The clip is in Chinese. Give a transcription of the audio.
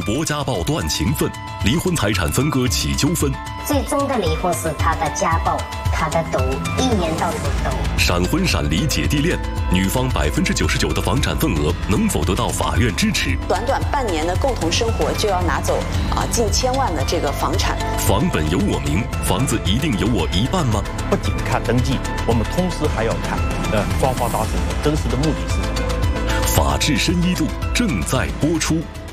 博家暴断情分，离婚财产分割起纠纷。 最终的离婚是他的家暴，他的赌一年到头赌。 闪婚闪离姐弟恋，女方99%的房产份额能否得到法院支持？ 短短半年的共同生活就要拿走近千万的这个房产。 房本由我名，房子一定有我一半吗？ 不仅看登记，我们同时还要看双方当事人真实的目的是什么。 法治深一度正在播出。